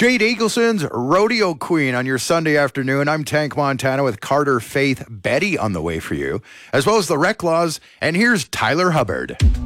Jade Eagleson's Rodeo Queen on your Sunday afternoon. I'm Tank Montana with Carter, Faith, Betty on the way for you, as well as the Rec Laws. And here's Tyler Hubbard.